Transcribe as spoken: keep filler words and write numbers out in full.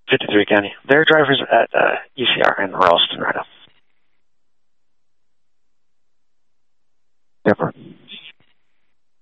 fifty-three County. They're drivers at uh, U C R in Ralston right now. Different.